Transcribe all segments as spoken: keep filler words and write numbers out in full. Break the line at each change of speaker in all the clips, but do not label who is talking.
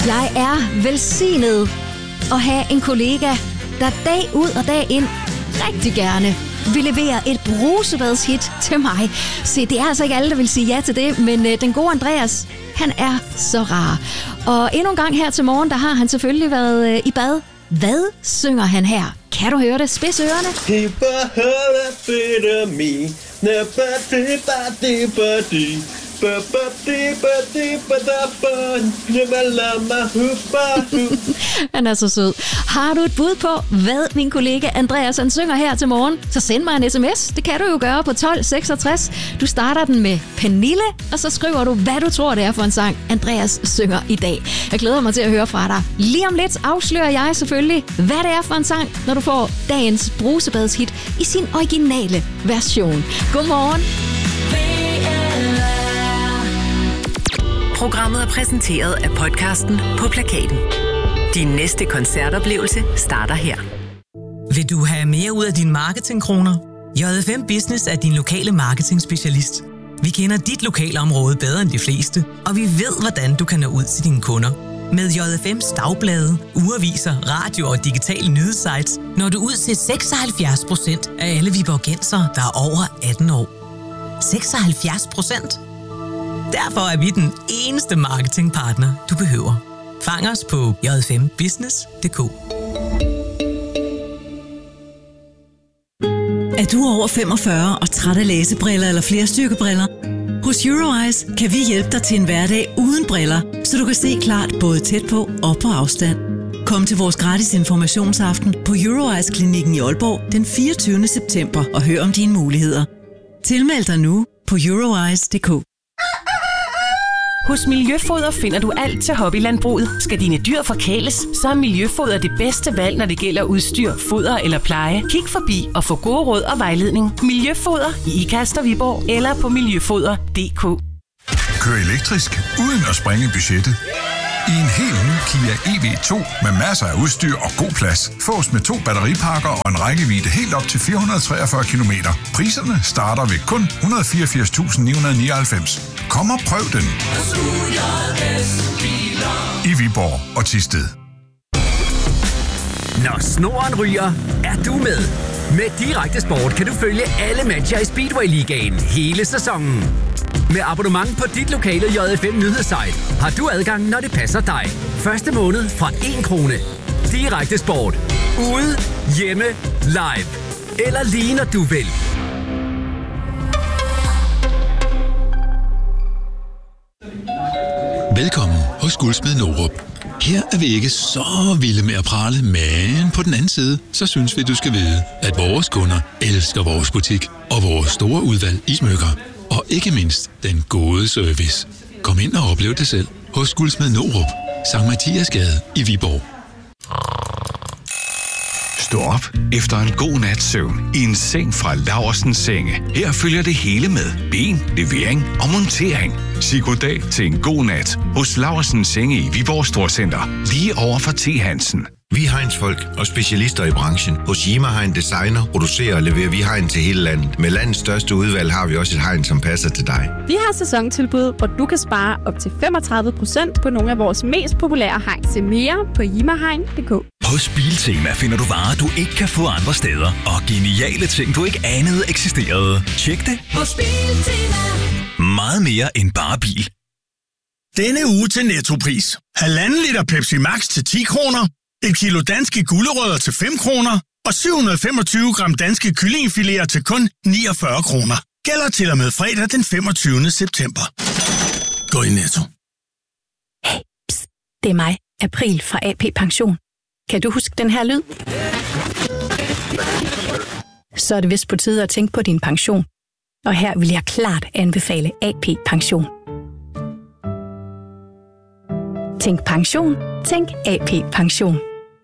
Jeg er velsignet at have en kollega, der dag ud og dag ind rigtig gerne vil levere et brusebadshit til mig. Se, det er altså ikke alle, der vil sige ja til det, men øh, den gode Andreas, han er så rar. Og endnu en gang her til morgen, der har han selvfølgelig været øh, i bad. Hvad synger han her? Kan du høre det? Spids ørerne. Han er så sød. Har du et bud på, hvad min kollega Andreas han synger her til morgen, så send mig en sms. Det kan du jo gøre på tolv seksogtres. Du starter den med Pernille, og så skriver du, hvad du tror, det er for en sang, Andreas synger i dag. Jeg glæder mig til at høre fra dig. Lige om lidt afslører jeg selvfølgelig, hvad det er for en sang, når du får dagens brusebadshit i sin originale version. Godmorgen.
Programmet er præsenteret af podcasten På Plakaten. Din næste koncertoplevelse starter her.
Vil du have mere ud af dine marketingkroner? J F M Business er din lokale marketingspecialist. Vi kender dit lokalområde bedre end de fleste, og vi ved, hvordan du kan nå ud til dine kunder. Med J F M's dagblade, ugeaviser, radio og digitale nyhedssites når du ud til seksoghalvfjerds procent af alle viborgensere, der er over atten år. seksoghalvfjerds procent? Derfor er vi den eneste marketingpartner, du behøver. Fang os på j f m business punktum d k.
Er du over femogfyrre og træt af læsebriller eller flerstyrkebriller? Hos Euroeyes kan vi hjælpe dig til en hverdag uden briller, så du kan se klart både tæt på og på afstand. Kom til vores gratis informationsaften på Euroeyes-klinikken i Aalborg den fireogtyvende september og hør om dine muligheder. Tilmeld dig nu på euroeyes punktum d k.
Hos Miljøfoder finder du alt til hobbylandbruget. Skal dine dyr forkæles, så er Miljøfoder det bedste valg, når det gælder udstyr, foder eller pleje. Kig forbi og få gode råd og vejledning. Miljøfoder i Ikast og Viborg eller på miljøfoder punktum d k.
Kør elektrisk uden at sprænge budgettet. I en helt ny Kia E V to med masser af udstyr og god plads. Fås med to batteripakker og en rækkevidde helt op til fire hundrede treogfyrre kilometer. Priserne starter ved kun et hundrede og fireogfirs tusind ni hundrede nioghalvfems. Kom og prøv den. I Viborg og Thisted.
Når snoren ryger, er du med. Med Direkte Sport kan du følge alle matcher i Speedway-ligaen hele sæsonen. Med abonnement på dit lokale J F M-nyhedssite har du adgang, når det passer dig. Første måned fra en krone. Direkte Sport. Ude, hjemme, live. Eller lige når du vil.
Velkommen hos Guldsmed Norup. Her er vi ikke så vilde med at prale, men på den anden side, så synes vi, du skal vide, at vores kunder elsker vores butik og vores store udvalg i smykker. Og ikke mindst den gode service. Kom ind og oplev det selv hos Guldsmed Norup, Sankt Mathiasgade i Viborg.
Stå op efter en god nats søvn i en seng fra Laursens Senge. Her følger det hele med ben, levering og montering. Sig goddag til en god nat hos Laursens Senge i Viborg Storcenter, lige over for T. Hansen.
Vi er hegnsfolk og specialister i branchen. Hos Yima Hegn Designer producerer og leverer vi hegn til hele landet. Med landets største udvalg har vi også et hegn, som passer til dig.
Vi har sæsontilbud, hvor du kan spare op til femogtredive procent på nogle af vores mest populære hegn. Se mere på yimahegn punktum d k.
Hos Biltema finder du varer, du ikke kan få andre steder. Og geniale ting, du ikke anede eksisterede. Tjek det hos Biltema. Meget mere end bare bil.
Denne uge til Nettopris. Halvanden liter Pepsi Max til ti kroner. Et kilo danske gulerødder til fem kroner. Og syv hundrede og femogtyve gram danske kyllingefiléer til kun niogfyrre kroner. Gælder til og med fredag den femogtyvende september. Gå i Netto.
Hey, pst, det er mig, April fra A P Pension. Kan du huske den her lyd? Så er det vist på tide at tænke på din pension. Og her vil jeg klart anbefale A P Pension. Tænk pension. Tænk A P Pension.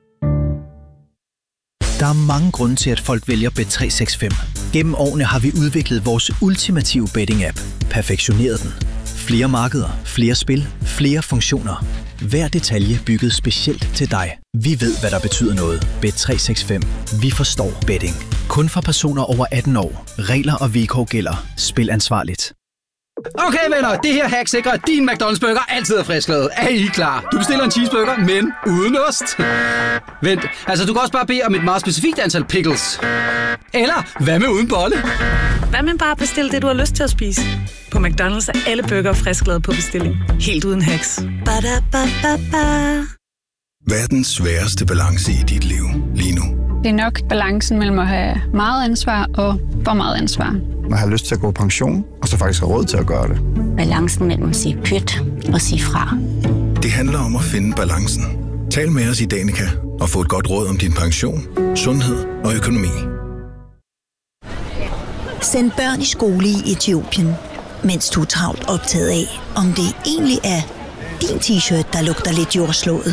Der er mange grunde til, at folk vælger Bet tre seks fem. Gennem årene har vi udviklet vores ultimative betting-app. Perfektioneret den. Flere markeder, flere spil, flere funktioner. Hver detalje bygget specielt til dig. Vi ved, hvad der betyder noget. Bet tre seks fem. Vi forstår betting. Kun for personer over atten år. Regler og vilkår gælder. Spil ansvarligt.
Okay venner, det her hack sikrer, at din McDonald's burger altid er frisklavet. Er I klar? Du bestiller en cheeseburger, men uden ost. Vent, altså du kan også bare bede om et meget specifikt antal pickles. Eller hvad med uden bolle?
Hvad med bare bestille det, du har lyst til at spise? På McDonald's er alle burger frisklavet på bestilling. Helt uden hacks. Ba-da-ba-ba-ba.
Verdens sværeste balance i dit liv lige nu.
Det er nok balancen mellem at have meget ansvar og for meget ansvar.
Man har lyst til at gå på pension, og så faktisk have råd til at gøre det.
Balancen mellem at sige pyt og sige fra.
Det handler om at finde balancen. Tal med os i Danica og få et godt råd om din pension, sundhed og økonomi.
Send børn i skole i Etiopien, mens du er travlt optaget af, om det egentlig er din t-shirt, der lugter lidt jordslået.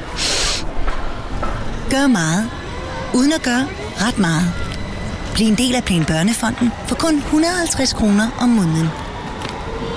Gør meget, uden at gøre ret meget. Bliv en del af Plan Børnefonden for kun et hundrede og halvtreds kroner om måneden.